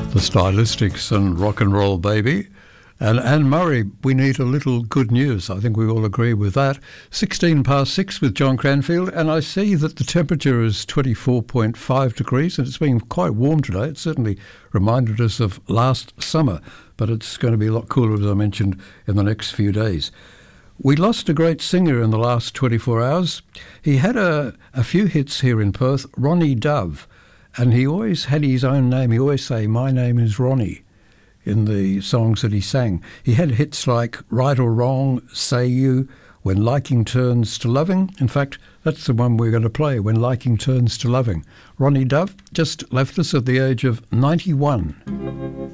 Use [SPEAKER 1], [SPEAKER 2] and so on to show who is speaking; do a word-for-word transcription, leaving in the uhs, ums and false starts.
[SPEAKER 1] The Stylistics and Rock and Roll Baby. And Anne Murray, we need a little good news. I think we all agree with that. sixteen past six with John Cranfield, and I see that the temperature is twenty-four point five degrees, and it's been quite warm today. It certainly reminded us of last summer, but it's going to be a lot cooler, as I mentioned, in the next few days. We lost a great singer in the last twenty-four hours. He had a, a few hits here in Perth, Ronnie Dove, and he always had his own name. He always say, "My name is Ronnie," in the songs that he sang. He had hits like Right or Wrong, Say You, When Liking Turns to Loving. In fact, that's the one we're going to play, When Liking Turns to Loving. Ronnie Dove just left us at the age of ninety-one.